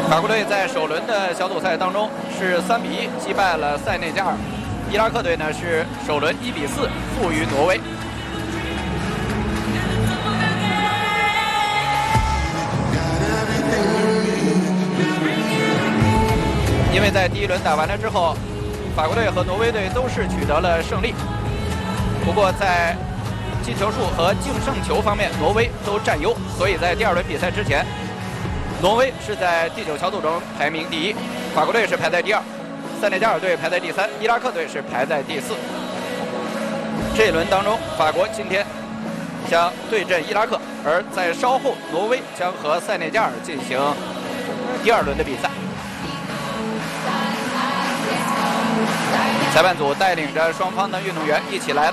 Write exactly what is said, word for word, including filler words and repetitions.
法国队在首轮的小组赛当中是三比一击败了塞内加尔，伊拉克队呢是首轮一比四负于挪威。因为在第一轮打完了之后，法国队和挪威队都是取得了胜利，不过在进球数和净胜球方面，挪威都占优，所以在第二轮比赛之前，挪威是在第九小组中排名第一，法国队是排在第二，塞内加尔队排在第三，伊拉克队是排在第四。这一轮当中，法国今天将对阵伊拉克，而在稍后，挪威将和塞内加尔进行第二轮的比赛。裁判组带领着双方的运动员一起来到